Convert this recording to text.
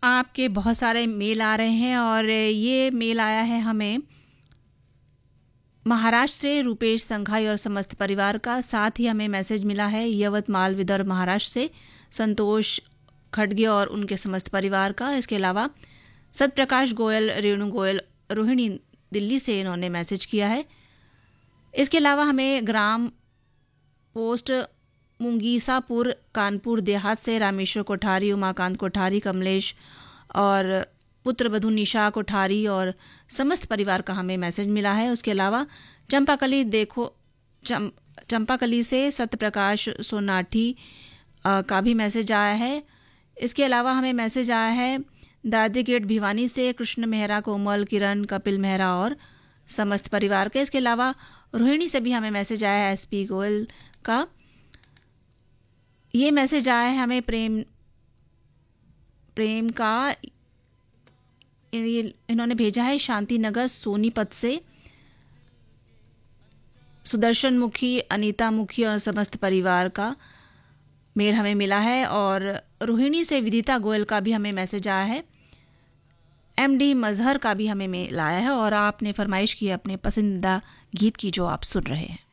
आपके बहुत सारे मेल आ रहे हैं और ये मेल आया है हमें महाराष्ट्र से रूपेश संघाई और समस्त परिवार का। साथ ही हमें मैसेज मिला है यवतमाल विदर्भ महाराष्ट्र से संतोष खडगे और उनके समस्त परिवार का। इसके अलावा सतप्रकाश गोयल, रेणु गोयल, रोहिणी दिल्ली से इन्होंने मैसेज किया है। इसके अलावा हमें ग्राम पोस्ट मुंगीसापुर कानपुर देहात से रामेश्वर कोठारी, उमाकांत कोठारी, कमलेश और पुत्र वधू निशा कोठारी और समस्त परिवार का हमें मैसेज मिला है। उसके अलावा चंपाकली से सत्यप्रकाश सोनाठी का भी मैसेज आया है। इसके अलावा हमें मैसेज आया है दादरी गेट भिवानी से कृष्ण मेहरा, कोमल, किरण, कपिल मेहरा और समस्त परिवार के। इसके अलावा रोहिणी से भी हमें मैसेज आया है एसपी गोयल का। ये मैसेज आया है हमें प्रेम का, इन्होंने भेजा है शांति नगर सोनीपत से। सुदर्शन मुखी, अनीता मुखी और समस्त परिवार का मेल हमें मिला है। और रोहिणी से विदिता गोयल का भी हमें मैसेज आया है। एमडी मजहर का भी हमें मेल आया है और आपने फरमाइश की अपने पसंदीदा गीत की जो आप सुन रहे हैं।